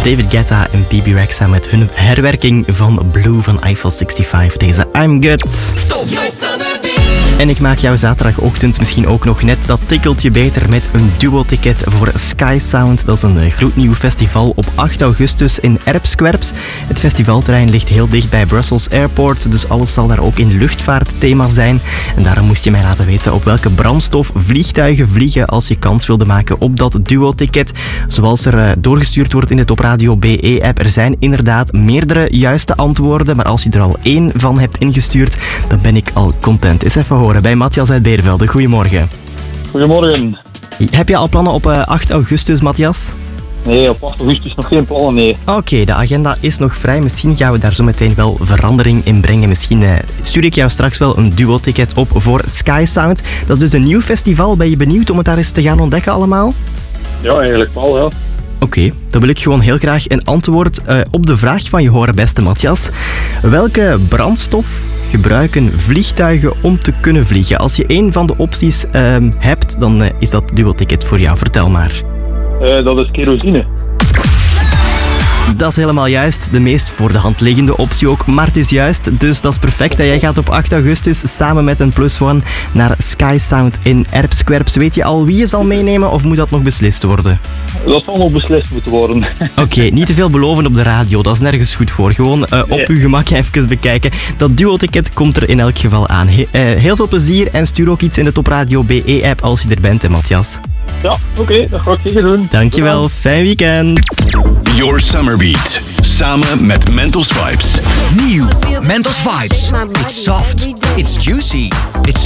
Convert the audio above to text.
David Guetta en BB Rexha met hun herwerking van Blue van Eiffel 65. Deze I'm Good. Top Your Summer Beat. En ik maak jouw zaterdagochtend misschien ook nog net dat tikkeltje beter met een duo-ticket voor Sky Sound. Dat is een gloednieuw festival op 8 augustus in Erpskwerps. Het festivalterrein ligt heel dicht bij Brussels Airport, dus alles zal daar ook in luchtvaartthema zijn. En daarom moest je mij laten weten op welke brandstof vliegtuigen vliegen als je kans wilde maken op dat duo-ticket. Zoals er doorgestuurd wordt in de Top Radio BE-app. Er zijn inderdaad meerdere juiste antwoorden, maar als je er al 1 van hebt ingestuurd, dan ben ik al content. Eens even horen bij Matthias uit Beervelde. Goedemorgen. Goedemorgen. Heb je al plannen op 8 augustus, Matthias? Nee, op 8 augustus nog geen plannen, nee. Oké, de agenda is nog vrij. Misschien gaan we daar zo meteen wel verandering in brengen. Misschien stuur ik jou straks wel een duo-ticket op voor Sky Sound. Dat is dus een nieuw festival. Ben je benieuwd om het daar eens te gaan ontdekken allemaal? Ja, eigenlijk wel, ja. Oké, dan wil ik gewoon heel graag een antwoord op de vraag van je horen, beste Matthias. Welke brandstof gebruiken vliegtuigen om te kunnen vliegen? Als je 1 van de opties hebt, dan is dat duo-ticket voor jou. Vertel maar. Dat is kerosine. Dat is helemaal juist. De meest voor de hand liggende optie ook. Maar het is juist, dus dat is perfect. En jij gaat op 8 augustus samen met een +1 naar Sky Sound in Erpskwerps. Weet je al wie je zal meenemen of moet dat nog beslist worden? Dat zal nog beslist moeten worden. Oké, niet te veel beloven op de radio. Dat is nergens goed voor. Gewoon op uw gemak even bekijken. Dat duo-ticket komt er in elk geval aan. Heel veel plezier en stuur ook iets in de Top Radio BE-app als je er bent, hè, Matthias. Ja, oké, dat ga ik zeker doen. Dankjewel, fijn weekend. Your Summer Beat. Samen met Mentos Vibes. Nieuw Mentos Vibes. It's soft. It's juicy. It's